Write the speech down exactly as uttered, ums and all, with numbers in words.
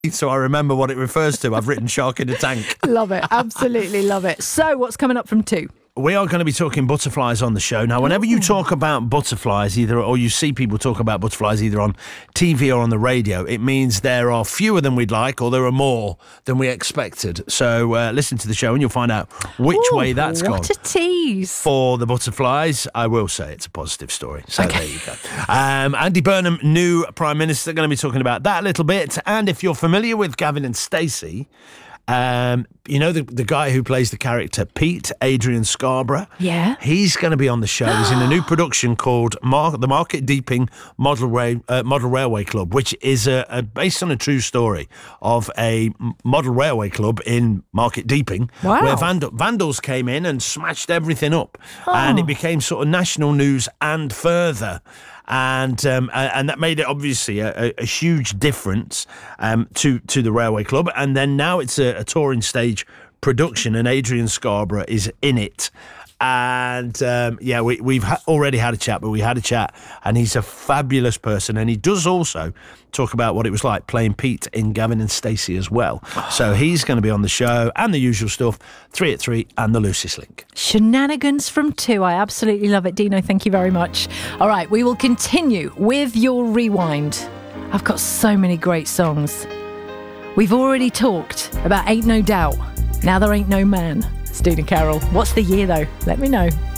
so I remember what it refers to. I've written Shark in a Tank. Love it. Absolutely love it. So what's coming up from two? We are going to be talking butterflies on the show. Now, whenever you talk about butterflies, either or you see people talk about butterflies either on T V or on the radio, it means there are fewer than we'd like or there are more than we expected. So uh, listen to the show and you'll find out which Ooh, way that's what gone. What a tease. For the butterflies, I will say it's a positive story. So okay. There you go. Um, Andy Burnham, new Prime Minister, going to be talking about that a little bit. And if you're familiar with Gavin and Stacey, Um, you know, the, the guy who plays the character Pete, Adrian Scarborough? Yeah. He's going to be on the show. He's in a new production called Mar- the Market Deeping Model, Ra- uh, Model Railway Club, which is a, a, based on a true story of a model railway club in Market Deeping, wow. where Vand- vandals came in and smashed everything up. Oh. And it became sort of national news and further. And um, and that made it obviously a, a huge difference um, to to the railway club. And then now it's a, a touring stage production, and Adrian Scarborough is in it. And um, yeah, we, we've ha- already had a chat, but we had a chat, and he's a fabulous person. And he does also talk about what it was like playing Pete in Gavin and Stacey as well. So he's going to be on the show, and the usual stuff, three at three and the loosest link. Shenanigans from two. I absolutely love it. Dino, thank you very much. All right, we will continue with your rewind. I've got so many great songs. We've already talked about Ain't No Doubt. Now There Ain't No Man. It's Dina Carroll. What's the year, though? Let me know.